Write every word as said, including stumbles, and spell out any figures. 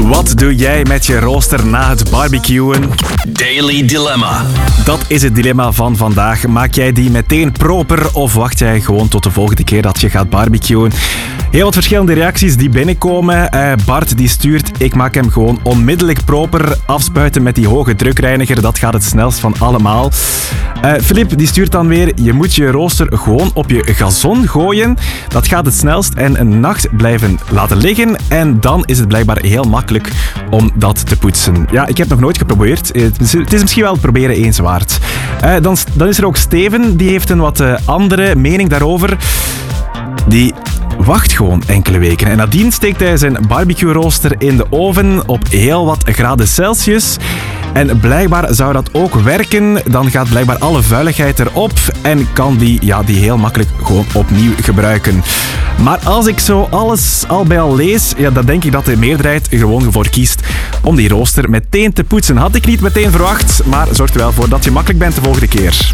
Wat doe jij met je rooster na het barbecuen? Daily Dilemma. Dat is het dilemma van vandaag. Maak jij die meteen proper of wacht jij gewoon tot de volgende keer dat je gaat barbecuen? Heel wat verschillende reacties die binnenkomen. Uh, Bart die stuurt, ik maak hem gewoon onmiddellijk proper. Afspuiten met die hoge drukreiniger, dat gaat het snelst van allemaal. Uh, Filip die stuurt dan weer, je moet je rooster gewoon op je gazon gooien. Dat gaat het snelst en een nacht blijven laten liggen. En dan is het blijkbaar heel makkelijk om dat te poetsen. Ja, ik heb nog nooit geprobeerd. Het is misschien wel het proberen eens waard. Uh, dan, dan is er ook Steven, die heeft een wat uh, andere mening daarover. Die wacht gewoon enkele weken. En nadien steekt hij zijn barbecue-rooster in de oven op heel wat graden Celsius. En blijkbaar zou dat ook werken. Dan gaat blijkbaar alle vuiligheid erop en kan die, ja, die heel makkelijk gewoon opnieuw gebruiken. Maar als ik zo alles al bij al lees, ja, dan denk ik dat de meerderheid er gewoon voor kiest om die rooster meteen te poetsen. Had ik niet meteen verwacht, maar zorg er wel voor dat je makkelijk bent de volgende keer.